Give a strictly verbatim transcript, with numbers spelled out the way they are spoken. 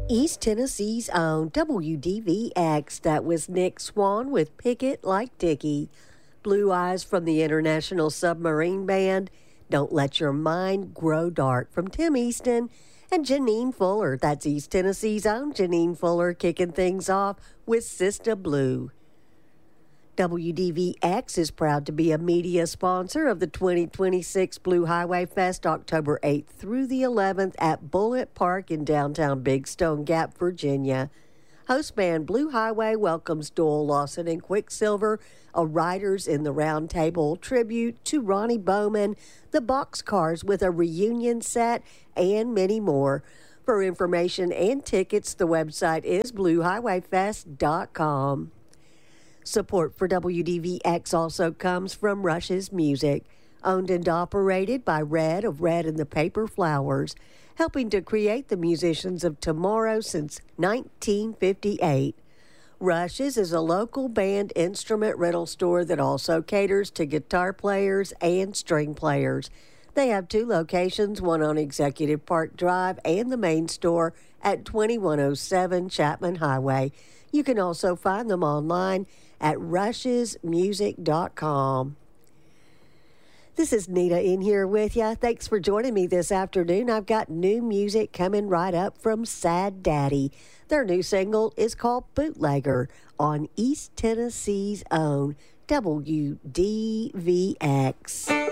East Tennessee's own W D V X. That was Nick Swan with Pick It Like Dickie. Blue Eyes from the International Submarine Band. Don't Let Your Mind Grow Dark from Tim Easton. And Janine Fuller. That's East Tennessee's own Janine Fuller kicking things off with Sista Blue. W D V X is proud to be a media sponsor of the twenty twenty-six Blue Highway Fest, October eighth through the eleventh at Bullitt Park in downtown Big Stone Gap, Virginia. Host band Blue Highway welcomes Doyle Lawson and Quicksilver, a Riders in the Round Table tribute to Ronnie Bowman, the Boxcars with a reunion set, and many more. For information and tickets, the website is blue highway fest dot com. Support for W D V X also comes from Rush's Music, owned and operated by Red of Red and the Paper Flowers, helping to create the musicians of tomorrow since nineteen fifty-eight. Rush's is a local band instrument rental store that also caters to guitar players and string players. They have two locations, one on Executive Park Drive and the main store at twenty-one oh seven Chapman Highway. You can also find them online at rushes music dot com. This is Nita in here with you. Thanks for joining me this afternoon. I've got new music coming right up from Sad Daddy. Their new single is called Bootlegger on East Tennessee's own W D V X.